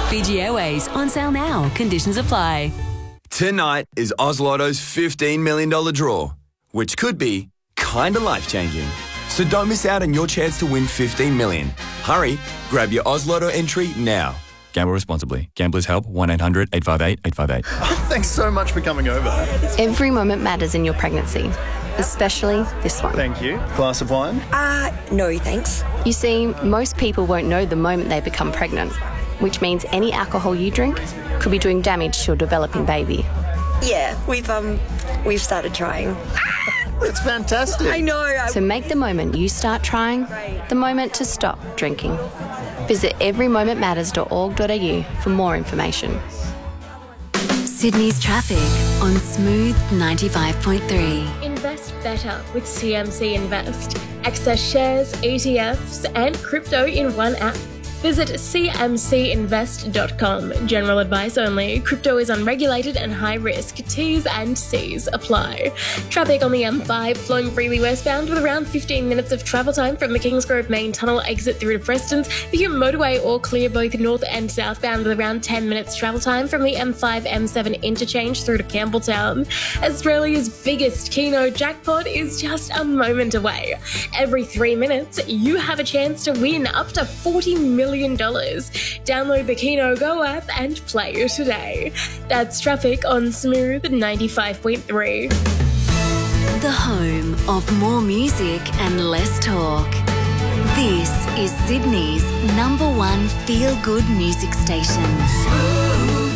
Fiji Airways, on sale now. Conditions apply. Tonight is Oz Lotto's $15 million draw, which could be kinda life-changing. So don't miss out on your chance to win $15 million. Hurry, grab your Oz Lotto entry now. Gamble responsibly. Gamblers Help, 1-800-858-858. Thanks so much for coming over. Every moment matters in your pregnancy, especially this one. Thank you. Glass of wine? No, thanks. You see, most people won't know the moment they become pregnant, which means any alcohol you drink could be doing damage to a developing baby. Yeah, we've started trying. That's fantastic. I know. So make the moment you start trying the moment to stop drinking. Visit everymomentmatters.org.au for more information. Sydney's traffic on Smooth 95.3. Invest better with CMC Invest. Access shares, ETFs and crypto in one app. Visit cmcinvest.com. General advice only. Crypto is unregulated and high risk. T's and C's apply. Traffic on the M5 flowing freely westbound with around 15 minutes of travel time from the Kingsgrove main tunnel exit through to Prestons. The motorway all clear both north and southbound with around 10 minutes travel time from the M5-M7 interchange through to Campbelltown. Australia's biggest Keno jackpot is just a moment away. Every 3 minutes, you have a chance to win up to $40 million. Download the Keno Go app and play today. That's traffic on Smooth 95.3. The home of more music and less talk. This is Sydney's #1 feel-good music station. Smooth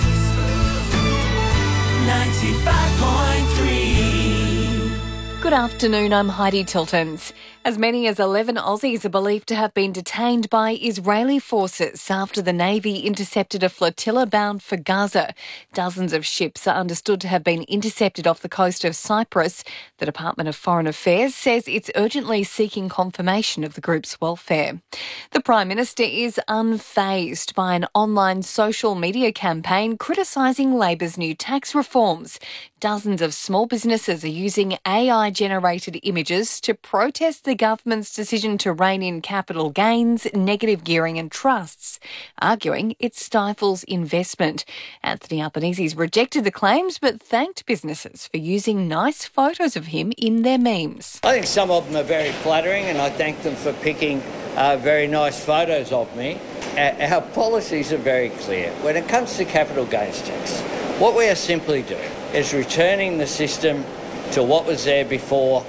95.3. Good afternoon, I'm Heidi Tiltons. As many as 11 Aussies are believed to have been detained by Israeli forces after the Navy intercepted a flotilla bound for Gaza. Dozens of ships are understood to have been intercepted off the coast of Cyprus. The Department of Foreign Affairs says it's urgently seeking confirmation of the group's welfare. The Prime Minister is unfazed by an online social media campaign criticising Labor's new tax reforms. Dozens of small businesses are using AI-generated images to protest the government's decision to rein in capital gains, negative gearing and trusts, arguing it stifles investment. Anthony Albanese's rejected the claims but thanked businesses for using nice photos of him in their memes. I think some of them are very flattering and I thank them for picking very nice photos of me. Our policies are very clear. When it comes to capital gains tax, what we are simply doing is returning the system to what was there before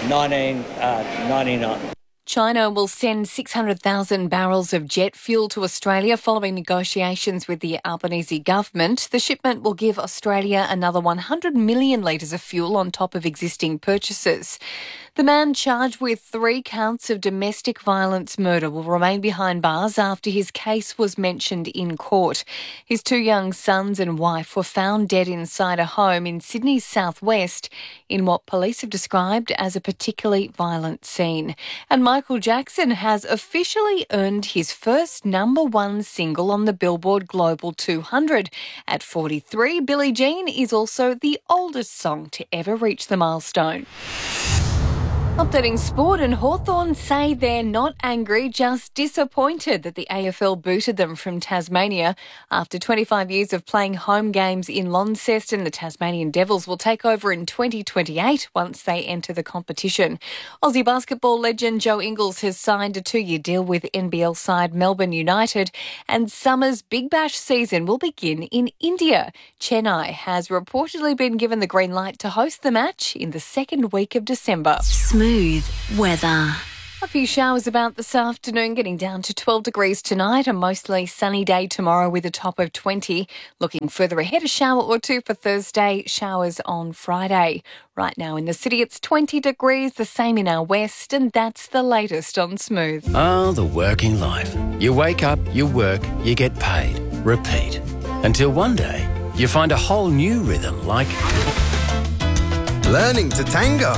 1999. China will send 600,000 barrels of jet fuel to Australia following negotiations with the Albanese government. The shipment will give Australia another 100 million litres of fuel on top of existing purchases. The man charged with 3 counts of domestic violence murder will remain behind bars after his case was mentioned in court. His 2 young sons and wife were found dead inside a home in Sydney's southwest in what police have described as a particularly violent scene. And Michael Jackson has officially earned his first #1 single on the Billboard Global 200. At 43, Billie Jean is also the oldest song to ever reach the milestone. Updating sport, and Hawthorn say they're not angry, just disappointed that the AFL booted them from Tasmania. After 25 years of playing home games in Launceston, the Tasmanian Devils will take over in 2028 once they enter the competition. Aussie basketball legend Joe Ingles has signed a 2-year deal with NBL side Melbourne United, and summer's Big Bash season will begin in India. Chennai has reportedly been given the green light to host the match in the second week of December. Smooth weather. A few showers about this afternoon, getting down to 12 degrees tonight. A mostly sunny day tomorrow with a top of 20. Looking further ahead, a shower or 2 for Thursday, showers on Friday. Right now in the city, it's 20 degrees, the same in our west, and that's the latest on Smooth. Oh, the working life. You wake up, you work, you get paid. Repeat. Until one day, you find a whole new rhythm like learning to tango.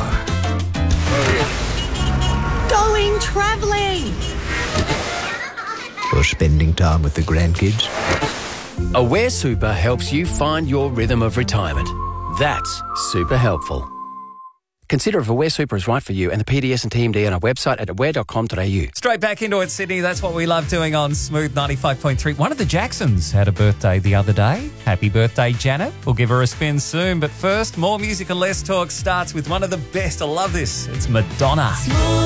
Going travelling. Or spending time with the grandkids. Aware Super helps you find your rhythm of retirement. That's super helpful. Consider if Aware Super is right for you and the PDS and TMD on our website at aware.com.au. Straight back into it, Sydney. That's what we love doing on Smooth 95.3. One of the Jacksons had a birthday the other day. Happy birthday, Janet. We'll give her a spin soon. But first, more music and less talk starts with one of the best. I love this. It's Madonna.